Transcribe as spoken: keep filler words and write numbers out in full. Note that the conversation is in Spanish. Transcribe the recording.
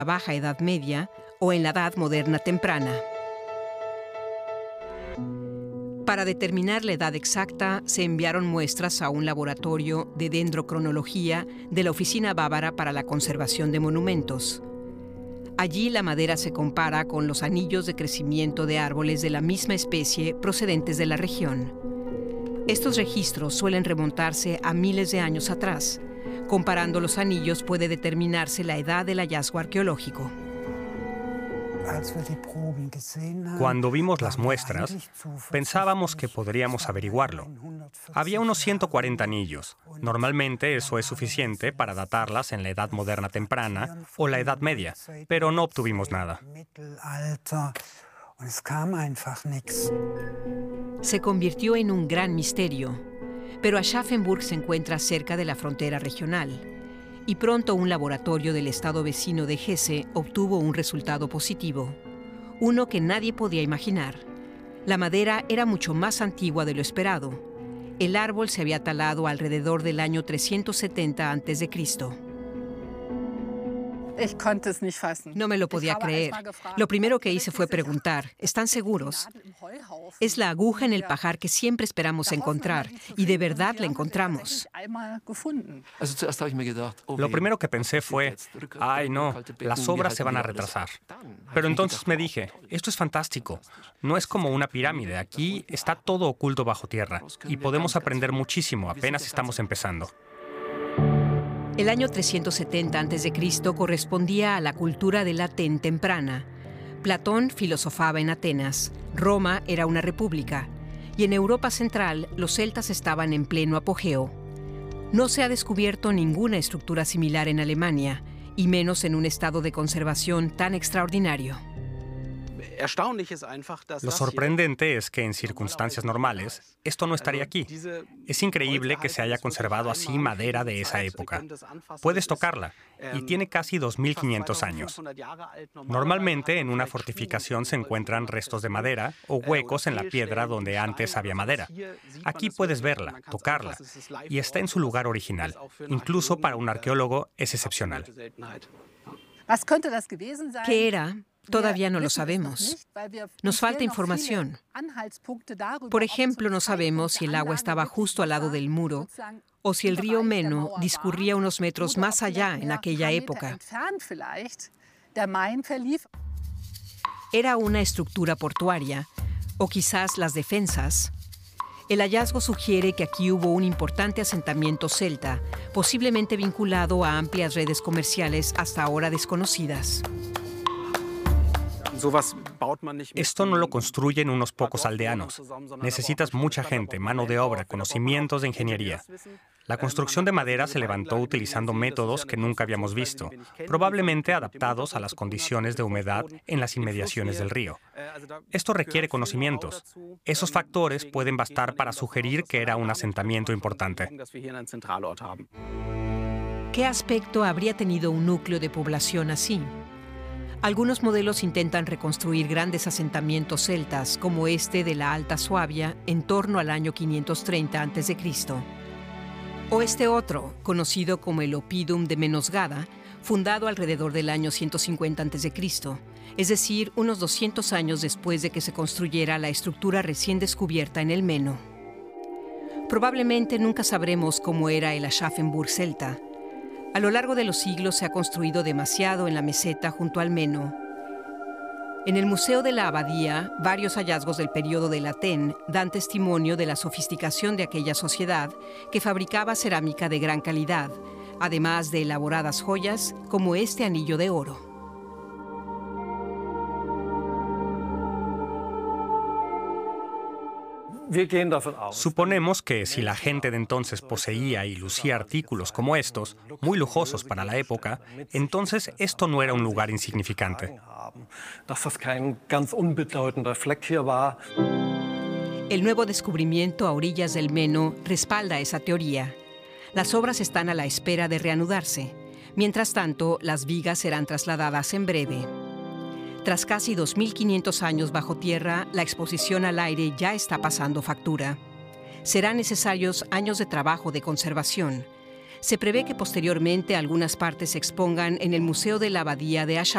la Baja Edad Media o en la Edad Moderna temprana. Para determinar la edad exacta, se enviaron muestras a un laboratorio de dendrocronología de la Oficina Bávara para la Conservación de Monumentos. Allí la madera se compara con los anillos de crecimiento de árboles de la misma especie procedentes de la región. Estos registros suelen remontarse a miles de años atrás. Comparando los anillos puede determinarse la edad del hallazgo arqueológico. Cuando vimos las muestras, pensábamos que podríamos averiguarlo. Había unos ciento cuarenta anillos. Normalmente eso es suficiente para datarlas en la Edad Moderna temprana o la Edad Media, pero no obtuvimos nada. Se convirtió en un gran misterio, pero Aschaffenburg se encuentra cerca de la frontera regional. Y pronto un laboratorio del estado vecino de Hesse obtuvo un resultado positivo, uno que nadie podía imaginar. La madera era mucho más antigua de lo esperado. El árbol se había talado alrededor del año trescientos setenta antes de Cristo. No me lo podía creer. Lo primero que hice fue preguntar, ¿están seguros? Es la aguja en el pajar que siempre esperamos encontrar, y de verdad la encontramos. Lo primero que pensé fue, ay no, las obras se van a retrasar. Pero entonces me dije, esto es fantástico. No es como una pirámide, aquí está todo oculto bajo tierra, y podemos aprender muchísimo, apenas estamos empezando. El año trescientos setenta antes de Cristo correspondía a la cultura del Aten temprana. Platón filosofaba en Atenas, Roma era una república, y en Europa Central los celtas estaban en pleno apogeo. No se ha descubierto ninguna estructura similar en Alemania, y menos en un estado de conservación tan extraordinario. Lo sorprendente es que en circunstancias normales, esto no estaría aquí. Es increíble que se haya conservado así madera de esa época. Puedes tocarla, y tiene casi dos mil quinientos años. Normalmente en una fortificación se encuentran restos de madera o huecos en la piedra donde antes había madera. Aquí puedes verla, tocarla, y está en su lugar original. Incluso para un arqueólogo es excepcional. ¿Qué era? Todavía no lo sabemos. Nos falta información. Por ejemplo, no sabemos si el agua estaba justo al lado del muro o si el río Meno discurría unos metros más allá en aquella época. ¿Era una estructura portuaria o quizás las defensas? El hallazgo sugiere que aquí hubo un importante asentamiento celta, posiblemente vinculado a amplias redes comerciales hasta ahora desconocidas. Esto no lo construyen unos pocos aldeanos. Necesitas mucha gente, mano de obra, conocimientos de ingeniería. La construcción de madera se levantó utilizando métodos que nunca habíamos visto, probablemente adaptados a las condiciones de humedad en las inmediaciones del río. Esto requiere conocimientos. Esos factores pueden bastar para sugerir que era un asentamiento importante. ¿Qué aspecto habría tenido un núcleo de población así? Algunos modelos intentan reconstruir grandes asentamientos celtas, como este de la Alta Suabia, en torno al año quinientos treinta antes de Cristo. O este otro, conocido como el Oppidum de Menosgada, fundado alrededor del año ciento cincuenta antes de Cristo, es decir, unos doscientos años después de que se construyera la estructura recién descubierta en el Meno. Probablemente nunca sabremos cómo era el Aschaffenburg celta. A lo largo de los siglos se ha construido demasiado en la meseta junto al Meno. En el Museo de la Abadía, varios hallazgos del período del Aten dan testimonio de la sofisticación de aquella sociedad que fabricaba cerámica de gran calidad, además de elaboradas joyas como este anillo de oro. Suponemos que si la gente de entonces poseía y lucía artículos como estos, muy lujosos para la época, entonces esto no era un lugar insignificante. El nuevo descubrimiento a orillas del Meno respalda esa teoría. Las obras están a la espera de reanudarse. Mientras tanto, las vigas serán trasladadas en breve. Tras casi dos mil quinientos años bajo tierra, la exposición al aire ya está pasando factura. Serán necesarios años de trabajo de conservación. Se prevé que posteriormente algunas partes se expongan en el Museo de la Abadía de Aschaffenburg.